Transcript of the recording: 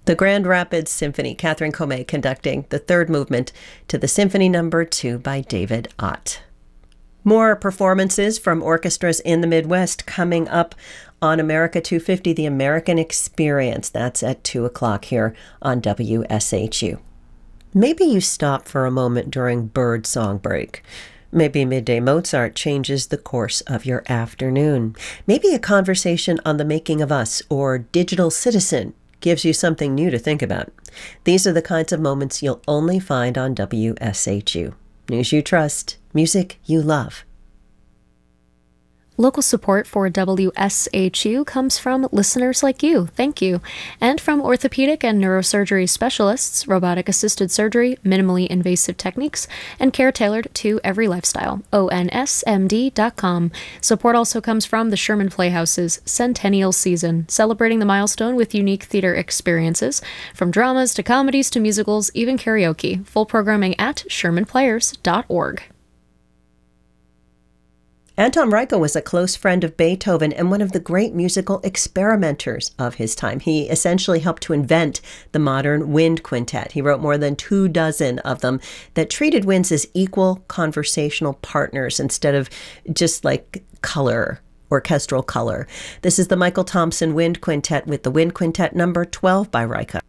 The Grand Rapids Symphony, Catherine Comey conducting the third movement to the Symphony No. 2 by David Ott. More performances from orchestras in the Midwest coming up on America 250, The American Experience. That's at 2 o'clock here on WSHU. Maybe you stop for a moment during bird song break. Maybe Midday Mozart changes the course of your afternoon. Maybe a conversation on the making of us or Digital Citizen gives you something new to think about. These are the kinds of moments you'll only find on WSHU. News you trust, music you love. Local support for WSHU comes from listeners like you. Thank you. And from orthopedic and neurosurgery specialists, robotic-assisted surgery, minimally invasive techniques, and care tailored to every lifestyle. ONSMD.com. Support also comes from the Sherman Playhouse's Centennial Season, celebrating the milestone with unique theater experiences, from dramas to comedies to musicals, even karaoke. Full programming at shermanplayers.org. Anton Reicha was a close friend of Beethoven and one of the great musical experimenters of his time. He essentially helped to invent the modern wind quintet. He wrote more than 24 of them that treated winds as equal conversational partners instead of just like orchestral color. This is the Michael Thompson Wind Quintet with the Wind Quintet No. 12 by Reicha.